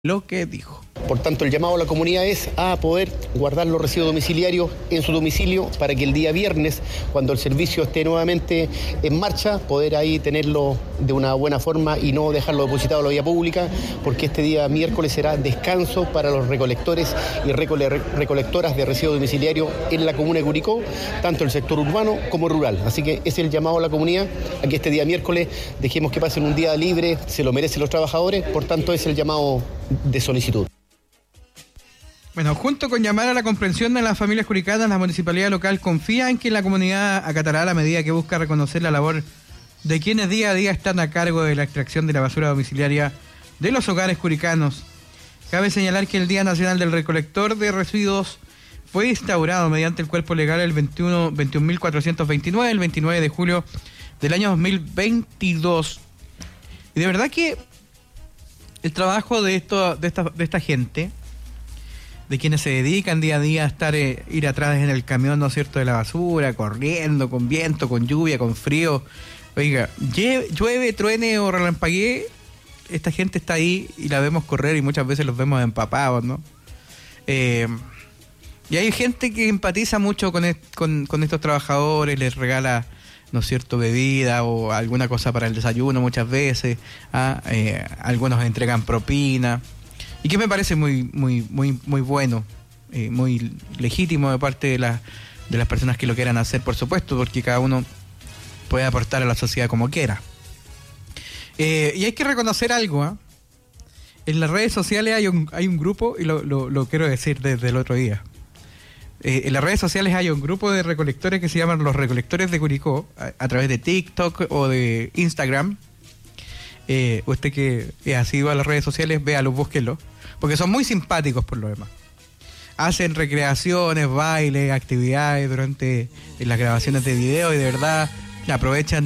lo que dijo. Por tanto, el llamado a la comunidad es a poder guardar los residuos domiciliarios en su domicilio para que el día viernes, cuando el servicio esté nuevamente en marcha, poder ahí tenerlo de una buena forma y no dejarlo depositado en la vía pública, porque este día miércoles será descanso para los recolectores y recolectoras de residuos domiciliarios en la comuna de Curicó, tanto el sector urbano como rural. Así que ese es el llamado a la comunidad, a que este día miércoles dejemos que pasen un día libre, se lo merecen los trabajadores, por tanto es el llamado de solicitud. Bueno, junto con llamar a la comprensión de las familias curicanas, la municipalidad local confía en que la comunidad acatará la medida que busca reconocer la labor de quienes día a día están a cargo de la extracción de la basura domiciliaria de los hogares curicanos. Cabe señalar que el Día Nacional del Recolector de Residuos fue instaurado mediante el cuerpo legal el 21.429, el 29 de julio del año 2022. Y de verdad que el trabajo de esta gente, de quienes se dedican día a día a estar, ir atrás en el camión, ¿no es cierto?, de la basura, corriendo, con viento, con lluvia, con frío. Oiga, llueve, truene o relampaguee, esta gente está ahí y la vemos correr y muchas veces los vemos empapados, ¿no? Y hay gente que empatiza mucho con estos trabajadores, les regala, ¿no es cierto?, bebida o alguna cosa para el desayuno muchas veces, algunos entregan propina. Y que me parece muy bueno, muy legítimo de parte de las personas que lo quieran hacer, por supuesto, porque cada uno puede aportar a la sociedad como quiera. Y hay que reconocer algo, en las redes sociales hay un grupo, y lo quiero decir desde el otro día. En las redes sociales hay un grupo de recolectores que se llaman los Recolectores de Curicó, a través de TikTok o de Instagram. Usted que ha sido a las redes sociales, véalo, búsquenlo, porque son muy simpáticos por lo demás. Hacen recreaciones, bailes, actividades durante las grabaciones de video y de verdad aprovechan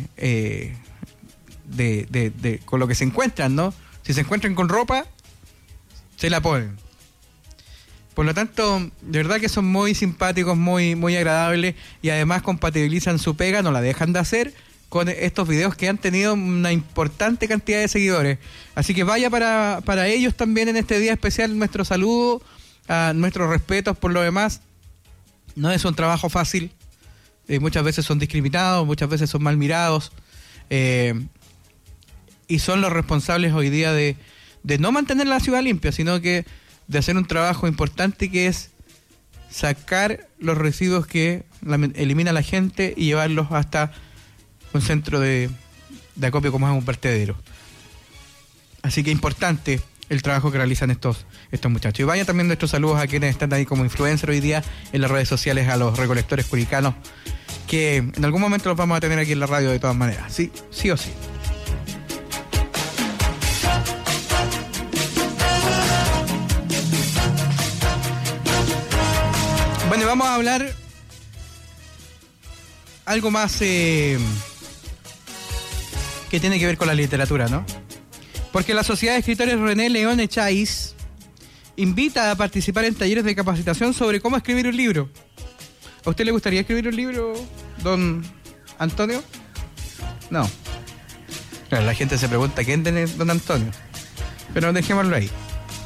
con lo que se encuentran, ¿no? Si se encuentran con ropa, se la ponen. Por lo tanto, de verdad que son muy simpáticos, muy agradables y además compatibilizan su pega, no la dejan de hacer con estos videos que han tenido una importante cantidad de seguidores. Así que vaya para ellos también en este día especial nuestro saludo, nuestros respetos por lo demás. No es un trabajo fácil, muchas veces son discriminados, muchas veces son mal mirados, y son los responsables hoy día de no mantener la ciudad limpia, sino que de hacer un trabajo importante que es sacar los residuos que elimina la gente y llevarlos hasta un centro de acopio como es un vertedero. Así que importante el trabajo que realizan estos muchachos. Y vaya también nuestros saludos a quienes están ahí como influencers hoy día en las redes sociales, a los recolectores curicanos, que en algún momento los vamos a tener aquí en la radio de todas maneras, sí o sí. Bueno, vamos a hablar algo más que tiene que ver con la literatura, ¿no? Porque la Sociedad de Escritores René León Echáiz invita a participar en talleres de capacitación sobre cómo escribir un libro. ¿A usted le gustaría escribir un libro, don Antonio? No. Claro, la gente se pregunta quién es don Antonio, pero dejémoslo ahí.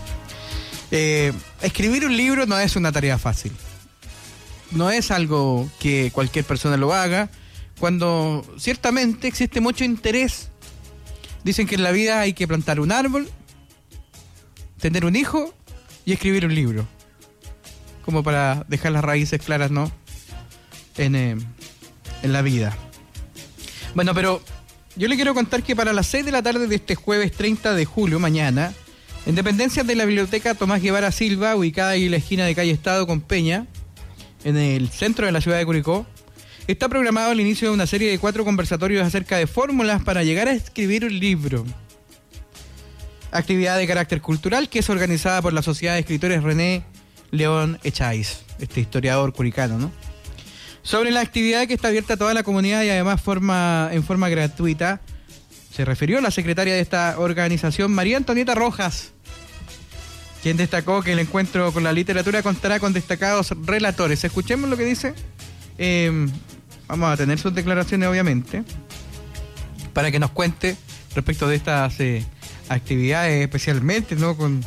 Escribir un libro no es una tarea fácil. No es algo que cualquier persona lo haga, cuando ciertamente existe mucho interés. Dicen que en la vida hay que plantar un árbol, tener un hijo y escribir un libro, como para dejar las raíces claras, ¿no?, en la vida. Bueno, pero yo le quiero contar que para las 6 de la tarde de este jueves 30 de julio, mañana, en dependencias de la Biblioteca Tomás Guevara Silva, ubicada ahí en la esquina de calle Estado con Peña, en el centro de la ciudad de Curicó, está programado el inicio de una serie de 4 conversatorios acerca de fórmulas para llegar a escribir un libro. Actividad de carácter cultural que es organizada por la Sociedad de Escritores René León Echáiz, este historiador curicano, ¿no? Sobre la actividad que está abierta a toda la comunidad y además en forma gratuita, se refirió la secretaria de esta organización, María Antonieta Rojas, quien destacó que el encuentro con la literatura contará con destacados relatores. Escuchemos lo que dice. Vamos a tener sus declaraciones, obviamente, para que nos cuente respecto de estas actividades especialmente, ¿no? Con